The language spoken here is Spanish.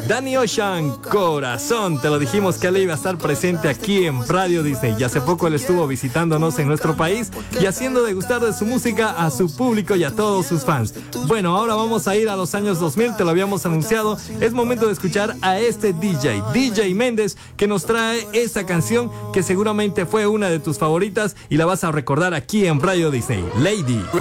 Danny Ocean, Corazón. Te lo dijimos que él iba a estar presente aquí en Radio Disney. Y hace poco él estuvo visitándonos en nuestro país y haciendo degustar de su música a su público y a todos sus fans. Bueno, ahora vamos a ir a los años 2000, te lo habíamos anunciado. Es momento de escuchar a este DJ Méndez, que nos trae esta canción que seguramente fue una de tus favoritas y la vas a recordar aquí en Radio Disney. Lady.